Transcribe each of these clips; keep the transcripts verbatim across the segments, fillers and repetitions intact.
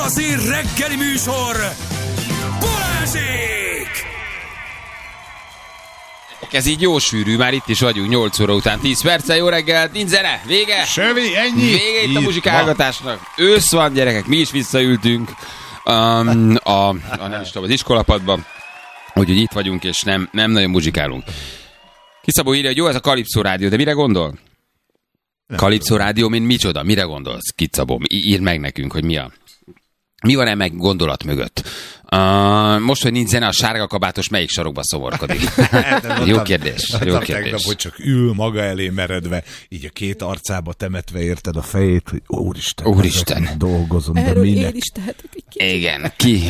Azért reggeli műsor, Balázsék! Ez így jó sűrű, már itt is vagyunk, nyolc óra után tíz perccel, jó reggelt, nincs zene, vége! Semmi, ennyi! Vége itt a muzsikálgatásnak. Ősz van, gyerekek, mi is visszaültünk um, a, a, nem is tudom, az iskolapadban, úgyhogy itt vagyunk, és nem, nem nagyon muzsikálunk. Kiszabó írja, hogy jó, ez a Kalipszó rádió, de mire gondol? Kalipszó rádió, mint micsoda? Mire gondolsz, Kicabó? Írd meg nekünk, hogy mi a... Mi van-e meg gondolat mögött? Uh, most, hogy nincs zene, a sárga kabátos melyik sarokba szomorkodik? Jó kérdés. Jó kérdés. Tegnap, hogy csak ül maga elé meredve, így a két arcába temetve érted a fejét, hogy úristen, úristen. dolgozom, de erről minek? én is tehetek egy kicsit. Igen, ki,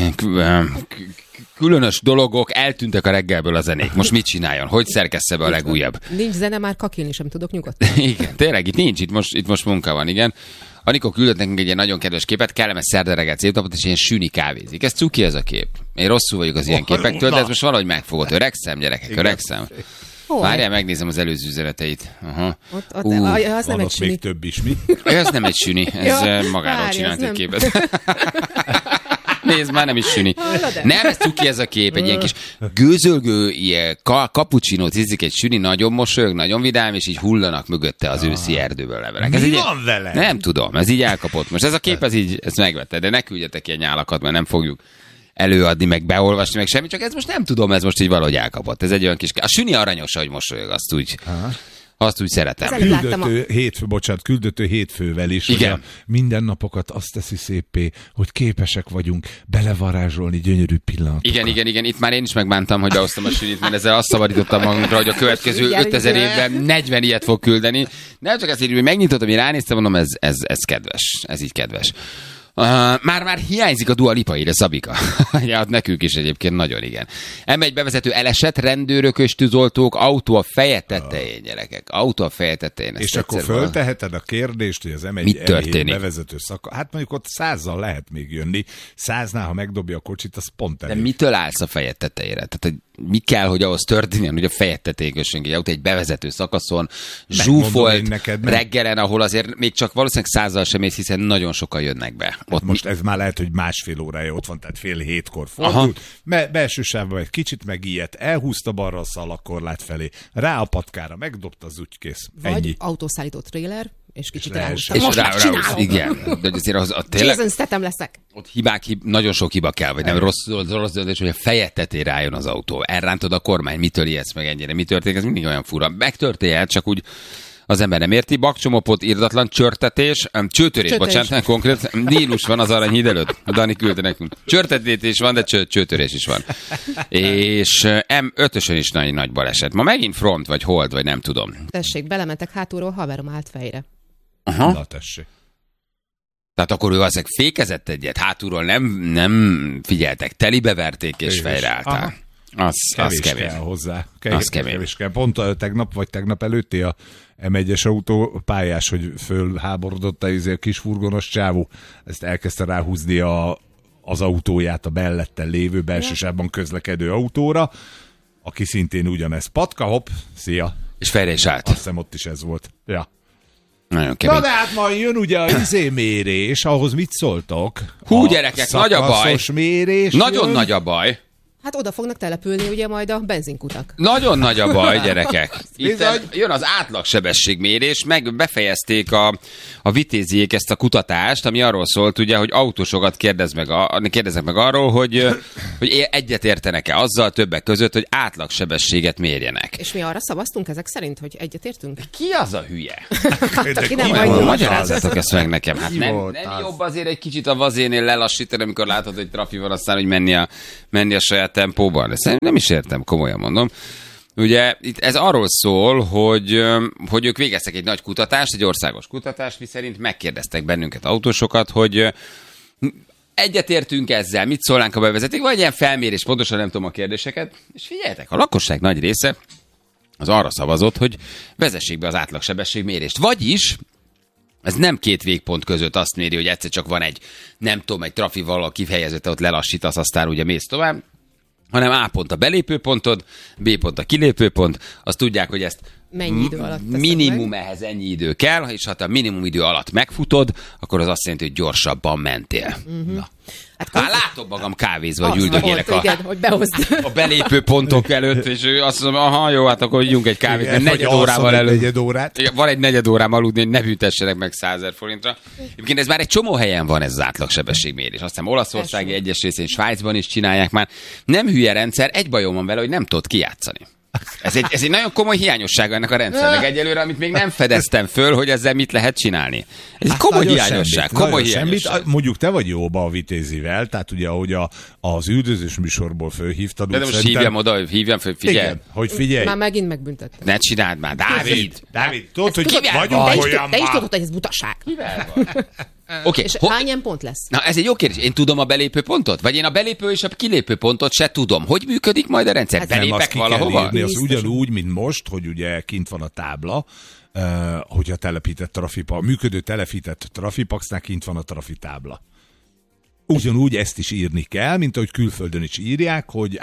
különös dologok eltűntek a reggelből a zenék. Most mit csináljon? Hogy szerkessze be a legújabb? Nincs zene, már kakilni sem tudok nyugodtan. Igen, tényleg, itt nincs, itt most, itt most munka van, igen. Anikó küldött nekünk egy ilyen nagyon kedves képet, kellemes szerda reggel, szép napot, és ilyen süni kávézik. Ez cuki ez a kép. Én rosszul vagyok az ilyen képektől, de ez most valahogy megfogott. Öregszem, gyerekek, öregszem. Várjál, megnézem az előző üzeneteit. Aha. Ott, ott, Uh, az nem egy süni. Még több is, mi? Ez nem egy süni, ez Ja, magáról várj, csinált ez egy nem. képet. Nézd, már nem is süni. Hallod-e? Nem, ez cuki ez a kép, egy ilyen kis gőzölgő, ilyen ka- kapucsinót ízik egy süni, nagyon mosolyog, nagyon vidám, és így hullanak mögötte az őszi erdőből levelek. Ez Mi így, van vele? Nem tudom, ez így elkapott. Most ez a kép, ez így, ezt megvette, de ne küldjetek ilyen nyálakat, mert nem fogjuk előadni, meg beolvasni, meg semmi, csak ez most nem tudom, ez most így valahogy elkapott. Ez egy olyan kis... A süni aranyos, hogy mosolyog, azt úgy... Aha. Azt úgy szeretem. Ez láttam a- Küldötő hétfő, bocsánat, küldötő hétfővel is. Igen. Ugye mindennapokat azt teszi szépé, hogy képesek vagyunk belevarázsolni gyönyörű pillanatokat. Igen, igen, igen. Itt már én is megbántam, hogy behoztam a sünit, mert ezzel azt szabadítottam magunkra, hogy a következő Figyelj, ötezer ugye? évben negyven ilyet fog küldeni. Nem csak ezt így, hogy megnyitottam, hogy ránéztem, mondom, ez, ez, ez kedves. Ez így kedves. Uh, Már-már hiányzik a Dua Lipa, írja Szabika. Ja, nekünk is egyébként nagyon, igen. em egy bevezető elesett, rendőrök és tűzoltók, autó a feje tetején, gyerekek. Autó a feje tetején. És akkor fölteheted a kérdést, hogy az em egy Mit történik? bevezető szaka. Hát mondjuk ott százzal lehet még jönni. Száznál, ha megdobja a kocsit, az pont De elég. mitől állsz a fejed tetejére? Tehát, hogy mi kell, hogy ahhoz történjen, hogy a fejed tetején kössünk egy autó egy bevezető szakaszon, Megmondom én zsúfolt neked, nem? reggelen, ahol azért még csak valószínűleg százzal sem mész, hiszen nagyon sokan jönnek be. Ott Most ez már lehet, hogy másfél órája ott van, tehát fél hétkor fordult. Me- belső sávban egy kicsit megijedt, elhúzta balra a szalagkorlát felé, rá a patkára, megdobta az ügykész. Vagy Ennyi. autószállító tréler, és kicsit lehessen. ráhúztam. és Most rá, rá, megcsinálom. igen, de azért az, a tényleg, Jason Statham leszek. ott hibák, hib, nagyon sok hiba kell, vagy nem rossz, rossz döntés, hogy a fejed tetejére álljon az autó. Elrántod a kormány, mitől ijedsz meg ennyire, mi történik, ez mindig olyan fura. Megtörténhet, csak úgy az ember nem érti. Bakcsomopot, irdatlan, csörtetés, um, csőtörés, Csőtörés. bocsánat, nem konkrét. Nílus van az Aranyhíd előtt. A Dani küldte nekünk. Csörtetés van, de cső, csőtörés is van. És uh, em ötösön is nagy, nagy baleset. Ma megint front, vagy hold, vagy nem tudom. Tessék, belementek hátulról, haverom állt fejre. Aha. Na tessék. Tehát akkor ő valószínűleg fékezett egyet, hátulról nem, nem figyeltek, telibe verték és Kevés. fejre álltál. Aha. Az, Kevés az kemény. kell hozzá. Kevés, Az kemény. Kevés kell. Pont a tegnap, vagy tegnap előtti a em egyes autó pályás, hogy fölháborodott a, a kis furgonos csávó. Ezt elkezdte ráhúzni a, az autóját a mellettel lévő belsősában közlekedő autóra, aki szintén ugyanez. Patka, hopp, szia. És fejre is állt. Azt hiszem ott is ez volt. Ja. Nagyon kemény. Na de hát majd jön ugye a izémérés, ahhoz mit szóltok? Hú, A gyerekek, nagy a baj. szakaszos mérés Nagyon jön. nagy a baj. Hát oda fognak települni ugye majd a benzinkutak. Nagyon nagy a baj, gyerekek. Itt Bizony. jön az átlagsebességmérés, meg befejezték a, a vitéziék ezt a kutatást, ami arról szólt, ugye, hogy autósokat kérdez meg a, kérdeznek meg arról, hogy, hogy egyet értenek-e azzal többek között, hogy átlagsebességet mérjenek. És mi arra szavaztunk ezek szerint, hogy egyetértünk? Ki az a hülye? Aki nem Majd vagy magyarázzatok ezt meg nekem. Hát Ki nem, volt nem az? jobb azért egy kicsit a vazénél lelassítani, amikor látod, hogy trafi van, aztán, hogy menni a, menni a saját tempóban. Ezt nem is értem, komolyan mondom. Ugye itt ez arról szól, hogy, hogy ők végeztek egy nagy kutatást, egy országos kutatást, miszerint megkérdeztek bennünket autósokat, hogy egyetértünk ezzel, mit szólnánk a bevezetik, vagy ilyen felmérés, pontosan nem tudom a kérdéseket, és figyeljetek, a lakosság nagy része az arra szavazott, hogy vezessék be az átlagsebességmérést. Vagyis ez nem két végpont között azt méri, hogy egyszer csak van egy, nem tudom, egy trafival, a kifejezőt, ott lelassítasz, aztán ugye mész tovább, hanem A pont a belépőpontod, B pont a kilépőpont, azt tudják, hogy ezt Mennyi idő alatt teszed minimum meg? ehhez ennyi idő kell, és ha te a minimum idő alatt megfutod, akkor az azt jelenti, hogy gyorsabban mentél. Uh-huh. Na. Hát Már látom magam kávézva, hogy azt üldögélek volt, a, igen, hogy behozd. a belépő pontok előtt, és ő azt mondom, aha, jó, hát akkor ígyunk egy kávét, mert Igen, negyed vagy órával alszom egy előtt. negyed órát. Igen, van egy negyed órám aludni, hogy ne büntessenek meg százezer forintra. Egyébként ez már egy csomó helyen van, ez az átlagsebességmérés. Aztán Olaszországi egyes részén, Svájcban is csinálják már. Nem hülye rendszer, egy bajom van vele, hogy nem tudod kijátszani. Ez egy, ez egy nagyon komoly hiányossága ennek a rendszernek egyelőre, amit még nem fedeztem föl, hogy ezzel mit lehet csinálni. Ez egy komoly Nagyon hiányosság. semmit, Komoly nagyon hiányosság. semmit. Mondjuk te vagy jóba a Vitézivel, tehát ugye ahogy a, az üldözős műsorból fölhívtad. De, de most hívjam oda, hívjam föl, figyelj. Igen, hogy figyelj. Már megint megbüntettem. Ne csináld már, Dávid! Dávid, tudod, hogy Tudod, vagyunk te is, olyan te is már. tudod, hogy ez butaság. Oké, És ho- hány ilyen pont lesz? na ez egy jó kérdés. Én tudom a belépő pontot? Vagy én a belépő és a kilépő pontot se tudom. Hogy működik majd a rendszer? Hát Nem, azt Belépek ki kell valahova? írni, az Biztosan. ugyanúgy, mint most, hogy ugye kint van a tábla, uh, hogyha telepített trafipa, működő telepített trafipaxnál kint van a trafitábla. Ugyanúgy ezt is írni kell, mint ahogy külföldön is írják, hogy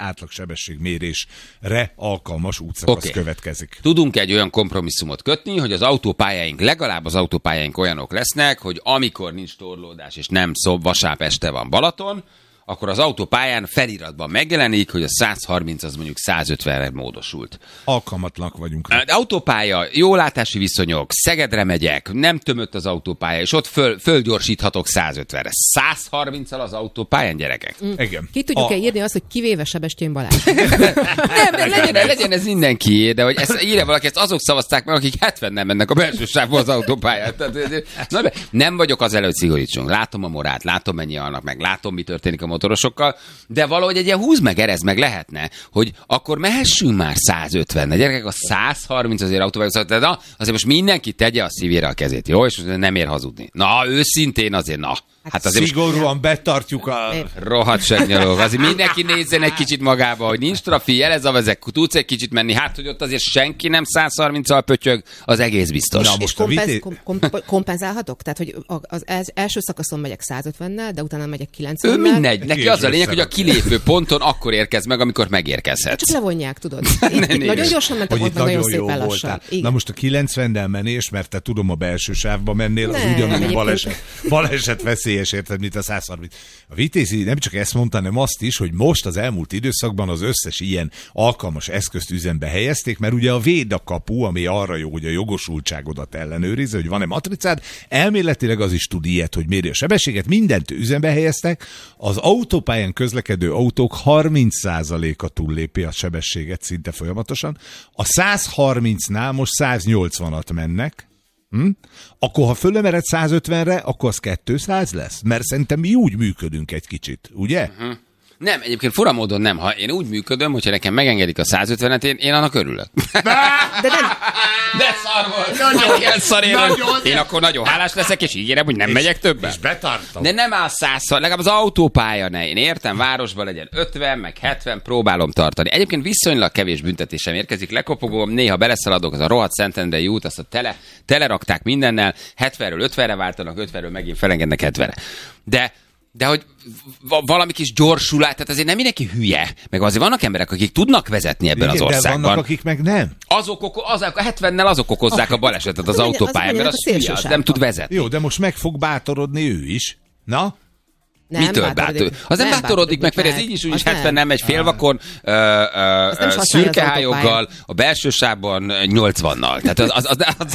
átlagsebességmérésre alkalmas útszakasz Oké. következik. Tudunk egy olyan kompromisszumot kötni, hogy az autópályáink, legalább az autópályáink olyanok lesznek, hogy amikor nincs torlódás és nem szob, vasárnap este van Balaton, akkor az autópályán feliratban megjelenik, hogy a száz harminc az mondjuk száz ötvenre módosult. Alkalmatlanak vagyunk. De autópálya, jó látási viszonyok, Szegedre megyek, nem tömött az autópálya, és ott föl, fölgyorsíthatok száz ötvenre. száz harminccal az autópályán, gyerekek? Igen. Ki tudjuk-e A- írni azt, hogy kivéve Sebestyén Balázs? Nem, nem, legyen, legyen ez mindenkié, de hogy ezt írja valaki, ezt azok szavazták meg, akik hetvennel mennek a belső sávba az autópályát. Tehát, na, de nem vagyok az előtt szigorítsunk. Látom a morát, látom mennyi alnak meg, látom mi történik a motorosokkal, de valahogy egy ilyen húz meg, erez meg lehetne, hogy akkor mehessünk már száz ötvenne. Gyerekek, a száz harminc azért autópályán, de na, azért most mindenki tegye a szívére a kezét, jó? És nem ér hazudni. Na, őszintén azért, na. Hát azért most Szigorúan betartjuk a... rohadt segnyalók. Azért mindenki nézzen egy kicsit magába, hogy nincs trafi, jelez a vezek, tudsz egy kicsit menni, hát hogy ott azért senki nem száz harminccal pötyög, az egész biztos. Na, És most a kompenz, vité- kom, kom, kompenzálhatok? Tehát, hogy a- az els- első szakaszon megyek száz ötvennel, de utána megyek Ő kilencvennel. mindegy, neki az a lényeg, hogy a kilépő ponton akkor érkez meg, amikor megérkezhetsz. Csak levonják, tudod. Itt, itt nagyon gyorsan mentek, Hogy ott itt meg nagyon nagyon jó szépen lassan. voltál. Igen. Na most a kilencvennel menés, mert te tudom a belső sávba mennél, az Nem, ugyanúgy egyébként- baleset, baleset veszélyes, érted, mint a száz harminc. A Vitézi nem csak ezt mondta, hanem azt is, hogy most az elmúlt időszakban az összes ilyen alkalmas eszközt üzembe helyezték, mert ugye a védakapu, ami arra jó, hogy a jogosultságodat ellenőrizze, hogy van-e matricád, elméletileg az is tud ilyet, hogy méri a sebességet, mindent üzembe helyeztek, az autópályán közlekedő autók harminc százaléka túllépi a sebességet szinte folyamatosan, a száz harmincnál most száz nyolcvanat mennek, Hm? Akkor ha fölemered száz ötvenre, akkor az kétszáz lesz? Mert szerintem mi úgy működünk egy kicsit, ugye? Uh-huh. Nem, egyébként fura módon nem. Ha én úgy működöm, hogyha nekem megengedik a száz ötvenet, én, én annak örülök. De nem, De szar volt! Nagyon, ilyen szar én, én akkor nagyon hálás leszek, és ígérem, hogy nem megyek többet. És betartom. De nem áll százszor, legalább az autópálya ne. Én értem, városban legyen ötven, meg hetven, próbálom tartani. Egyébként viszonylag kevés büntetésem érkezik, lekopogom, néha beleszaladok, az a rohadt Szentendrei út, azt a tele, telerakták mindennel, hetvenről ötvenre váltanak, ötvenről megint felengednek hetvenre. De De hogy v- valami kis gyorsulás, tehát azért nem mindenki hülye. Meg azért vannak emberek, akik tudnak vezetni ebben Igen, az de országban. vannak, akik meg nem. Azok, oko- azok, a hetvennel azok okozzák a balesetet az az autópályán, mert menjenek az a hülye, az nem szélsősávba. tud vezetni. Jó, de most meg fog bátorodni ő is. Na? nem Mitől bátor? Az nem bátorodik meg, Feri, ez így is úgy is hetven nem megy félvakon, ö, ö, nem ö, is használja szürke az hályokkal, autópályán. a belső sávban nyolcvannal. Tehát az... az, az, az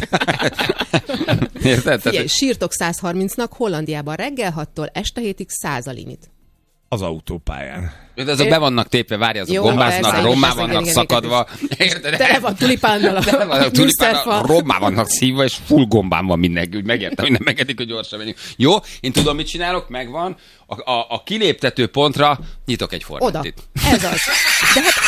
érted? Figyelj, Tehát, sírtok száz harmincnak, Hollandiában reggel hattól este hétig száz a limit. Az autópályán. de azok be vannak tépve, várj, azok Jó, gombáznak, persze, rommá igen, vannak igen, szakadva. Érted? Tele van tulipánnal a, Tele van a a tulipán, műszerfal. rommá vannak szívva, és full gombán van mindenki, úgy megértem, hogy nem megedik, hogy gyorsan menjünk. Jó, én tudom, mit csinálok, megvan. A, a, a kiléptető pontra nyitok egy Oda. formentit. Ez az. De hát